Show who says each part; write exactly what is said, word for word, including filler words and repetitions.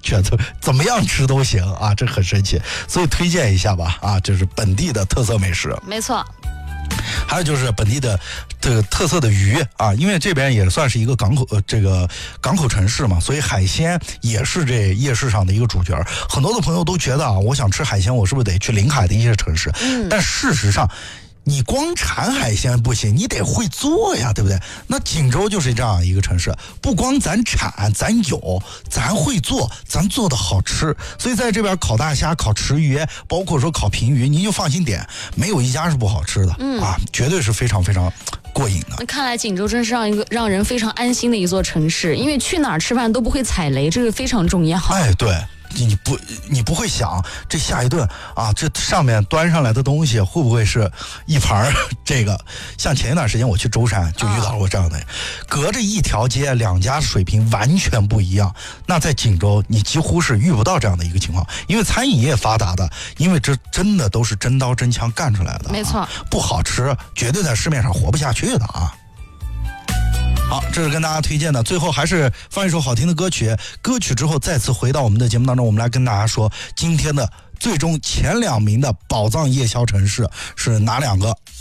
Speaker 1: 选择怎么样吃都行啊，这很神奇。所以推荐一下吧啊，这是本地的特色美食。
Speaker 2: 没错。
Speaker 1: 还有就是本地的这个特色的鱼啊，因为这边也算是一个港口呃这个港口城市嘛，所以海鲜也是这夜市上的一个主角。很多的朋友都觉得啊，我想吃海鲜，我是不是得去临海的一些城市？嗯，但事实上，你光产海鲜不行，你得会做呀，对不对？那锦州就是这样一个城市，不光咱产，咱有，咱会做，咱做的好吃。所以在这边烤大虾、烤池鱼，包括说烤平鱼，您就放心点，没有一家是不好吃的、嗯、啊，绝对是非常非常过瘾的。
Speaker 2: 那看来锦州真是让一个让人非常安心的一座城市，因为去哪儿吃饭都不会踩雷，这个非常重要。
Speaker 1: 哎，对。你不，你不会想这下一顿啊，这上面端上来的东西会不会是一盘这个？像前一段时间我去舟山就遇到过这样的，隔着一条街，两家水平完全不一样。那在锦州，你几乎是遇不到这样的一个情况，因为餐饮业发达的，因为这真的都是真刀真枪干出来的、啊，
Speaker 2: 没错，
Speaker 1: 不好吃，绝对在市面上活不下去的啊。好，这是跟大家推荐的。最后还是放一首好听的歌曲，歌曲之后再次回到我们的节目当中，我们来跟大家说今天的最终前两名的宝藏夜宵城市是哪两个。